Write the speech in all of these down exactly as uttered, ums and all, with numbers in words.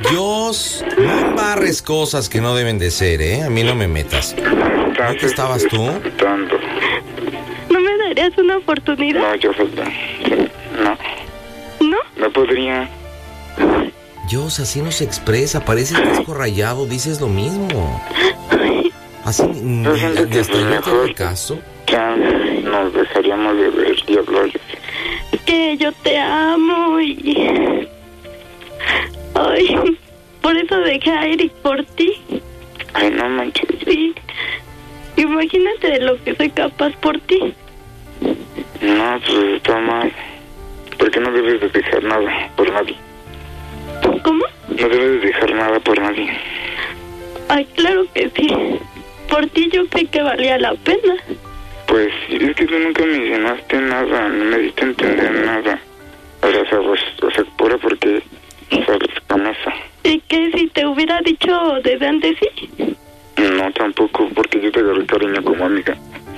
Dios, no embarres cosas que no deben de ser, ¿eh? A mí no me metas. ¿Dónde estabas tú? Tanto. ¿No me darías una oportunidad? No, yo no. ¿No? No podría. Dios, así no se expresa, pareces disco rayado, dices lo mismo. Así ni, Yo siento ni que hasta pues yo te mejor hago caso. ya nos dejaríamos de ver y hablar. Es que yo te amo y... Ay, por eso dejé a Eric por ti. Ay, no manches. Sí. Imagínate de lo que soy capaz por ti. No, pues está mal. ¿Por qué no debes de dejar nada por nadie? ¿Cómo? No debes de dejar nada por nadie. Ay, claro que sí. Por ti yo creí que valía la pena. Pues es que tú nunca me enseñaste nada, no me diste a entender nada. O sea, o sea, pues, o sea pura porque sabes con eso. ¿Y qué si te hubiera dicho desde antes sí? No, tampoco, porque yo te agarré cariño como amiga.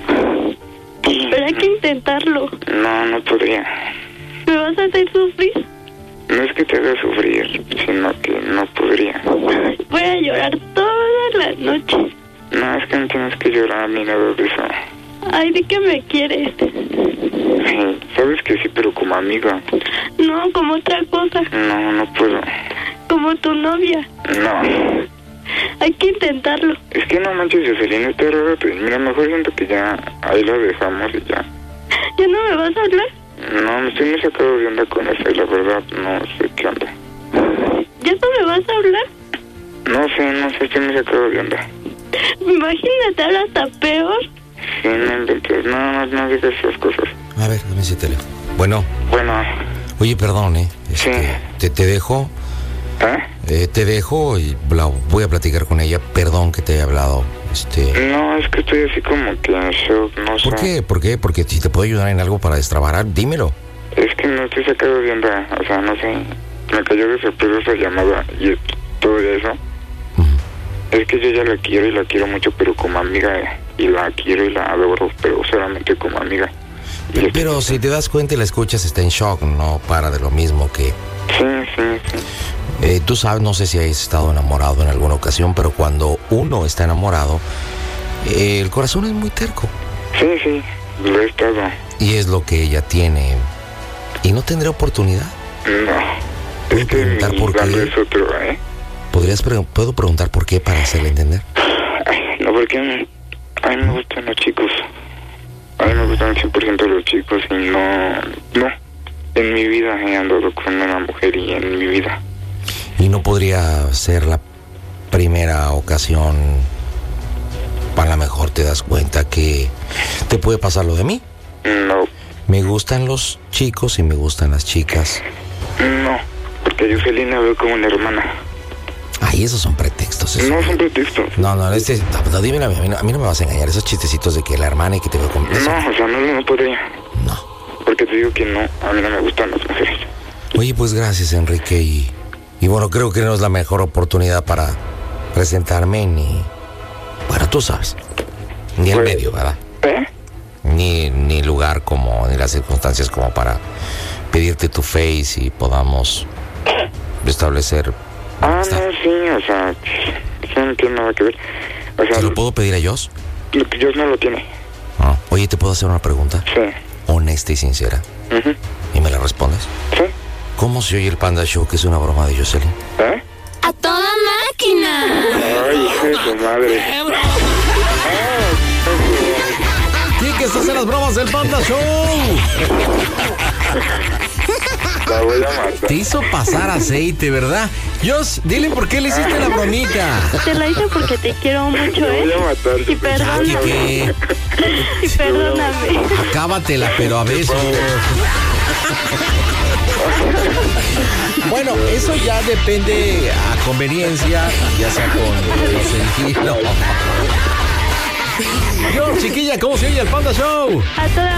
Pero hay que intentarlo. No, no podría. ¿Me vas a hacer sufrir? No es que te haga sufrir, sino que no podría. Voy a llorar todas las noches. No, es que no tienes que llorar ni nada de eso. Ay, ¿de qué me quieres? Sí, sabes que sí, pero como amiga. No, como otra cosa. No, no puedo. Como tu novia. No. Hay que intentarlo. Es que no manches, Jocelyn, está raro. Pues mira, mejor siento que ya ahí la dejamos y ya. ¿Ya no me vas a hablar? No, me estoy muy sacado de onda con eso y la verdad no sé qué onda. ¿Ya no me vas a hablar? No sé, no sé, estoy muy sacado de onda. Imagínate, ahora hasta peor. Sí, no inventes, no, no, no digas esas cosas. A ver, dame ese teléfono. Bueno. Bueno. Oye, perdón, ¿eh? Este, Sí. Te, te dejo. ¿Eh? Eh, te dejo y la voy a platicar con ella. Perdón que te haya hablado. Este... No, es que estoy así como que en shock, no sé. ¿Por qué? ¿Por qué? Porque si te puedo ayudar en algo para destrabar, dímelo. Es que no estoy sacado de onda, o sea, no sé. Me cayó de sorpresa esa llamada y todo eso. Uh-huh. Es que yo ya la quiero y la quiero mucho, pero como amiga. Y la quiero y la adoro, pero solamente como amiga. Pero, pero si te das cuenta y la escuchas, está en shock, no para de lo mismo que... Sí, sí, sí. Eh, tú sabes, no sé si has estado enamorado en alguna ocasión, pero cuando uno está enamorado, eh, el corazón es muy terco. Sí, sí, lo he estado. Y es lo que ella tiene. ¿Y no tendrá oportunidad? No. ¿Puedo Es que preguntar por tal qué? vez otro, ¿eh? ¿Podrías pre- ¿Puedo preguntar por qué para hacerle entender? Ay, no, porque a mí me gustan los chicos. A mí me gustan el cien por ciento los chicos y no... No. En mi vida he andado con una mujer y en mi vida. ¿Y no podría ser la primera ocasión? A lo mejor te das cuenta que te puede pasar lo de mí. No. Me gustan los chicos y me gustan las chicas. No, porque a Jocelyn la veo como una hermana. Ay, esos son pretextos. Eso. No son pretextos. No, no, este, no, no, dímelo, a mí, no, a mí no me vas a engañar. Esos chistecitos de que la hermana y que te veo como... eso. No, o sea, no, no podría. No. Porque te digo que no, a mí no me gustan las mujeres. Oye, pues gracias, Enrique. Y, y bueno, creo que no es la mejor oportunidad para presentarme ni... Bueno, tú sabes. Ni el Pues, medio, ¿verdad? ¿Eh? Ni, ni lugar como, ni las circunstancias como para pedirte tu face y podamos establecer... Ah, Está. no, sí, o sea, eso no tiene nada que ver. O sea, ¿Se lo puedo pedir a Joss? lo que Dios no lo tiene. Ah. Oye, ¿te puedo hacer una pregunta? Sí. Honesta y sincera. Uh-huh. ¿Y me la respondes? Sí. ¿Cómo se oye el Panda Show, que es una broma de Jocelyn? ¿Eh? ¡A toda máquina! Ay, hijo de su madre. ¡Quique, estás en las bromas del Panda Show! La voy a matar. Te hizo pasar aceite, ¿verdad? Joss, dile por qué le hiciste la bromita. Te la hice porque te quiero mucho, Te voy ¿eh? a matar. Y Ya, perdóname. Quique, Y perdóname. acábatela, pero a besos. Bueno, eso ya depende a conveniencia, ya sea con sentido. Yo, chiquilla, ¿cómo se oye el Panda Show? A toda